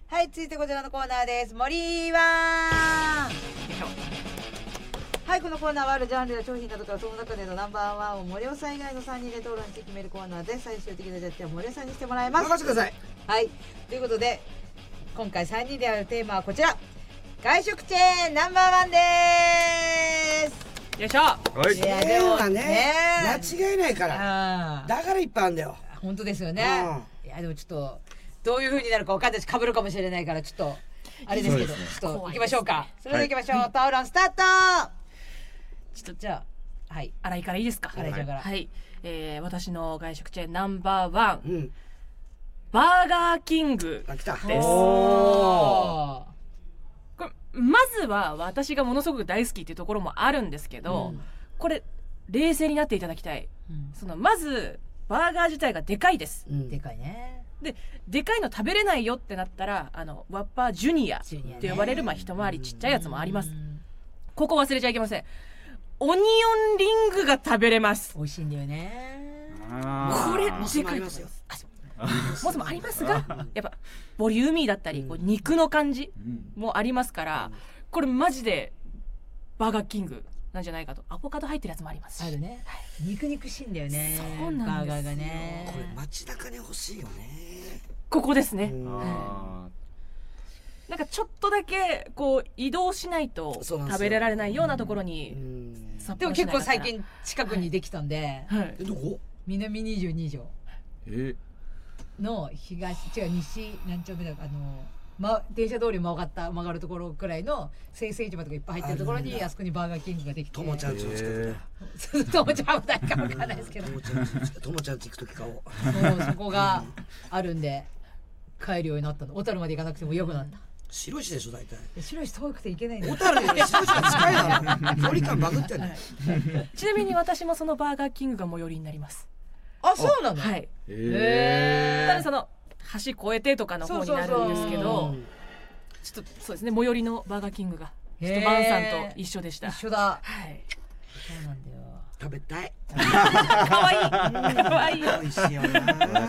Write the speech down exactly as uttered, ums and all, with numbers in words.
はい、続いてこちらのコーナーです。森ワン。はい、このコーナーはあるジャンルや商品などからその中でのナンバーワンを森尾さん以外のさんにんで討論して決めるコーナーで、最終的なジャッジは森尾さんにしてもらいます。 任せてください。 はい、ということで今回さんにんでやるテーマはこちら、外食チェーンナンバーワンでーす。 よいしょ。 はい、 いやでもはね、 ね間違いないからあだからいっぱいあるんだよ。 本当ですよね。 ういやでもちょっとどういう風になるか分かんないし、被るかもしれないからちょっとあれですけど、 そうですね、 ちょっと行きましょうか。それでは行きましょう、 はい討論スタート。 ちょっとじゃあはい、 新井からいいですか。 新井ちゃんから。 はい、えー、私の外食チェーンナンバーワン、 ん、うん、 バーガーキングあ、来た。 です。 おーこれまずは私がものすごく大好きっていうところもあるんですけど、 うんこれ冷静になっていただきたい。 うんそのまずバーガー自体がでかいです。 うん、 でかいね。 ででかいの食べれないよってなったら、あのワッパージュニアジュニアねって呼ばれる、まあ、一回りちっちゃいやつもあります。 うんここ忘れちゃいけません。オニオンリングが食べれます。 美味しいんだよね。 あーこれモスでかいもありますよ。 あそうモスもありますが、やっぱボリューミーだったり、こう肉の感じうんもありますから、これマジでバーガーキングなんじゃないかと。アボカド入ってるやつもありますし、 あるね。肉肉しいんだよね。 そうなんですよバーガーがね。 これ街中に欲しいよね。 ここですね。 うんあなんかちょっとだけこう移動しないとそうなんですよ食べれられないようなところうにん。 札でも結構幌市内だったら最近近くにできたんで、 はいえ、どこ？ 南にじゅうに条ーえの東違う西何丁目だか、あの、ま、電車通り曲がった曲がるところくらいの生成市場とかいっぱい入ってるところあるんだにあそこにバーガーキングができて、 ともちゃんちの近くだ。 ともちゃんは誰かわかんないですけど、 ともちゃんちの近く、ともちゃんち行くとき買おう。 そうそこがあるんで帰るようになったの。小樽まで行かなくてもよくなった。 白石でしょ大体。 白石遠くて行けないんだよ。 小樽に白石が近いだろ。距離感バグってんの。 ちなみに私もそのバーガーキングが最寄りになります。 あ、そうなの。 はいえただその橋越えてとかの方になるんですけそうど、 うんちょっとそうですね、最寄りのバーガーキングがちょっへーとバンさんと一緒でした。 一緒だ。 はいそうなんだよ。 食べたい。 かわいいかわいいよ。 美味しいよな。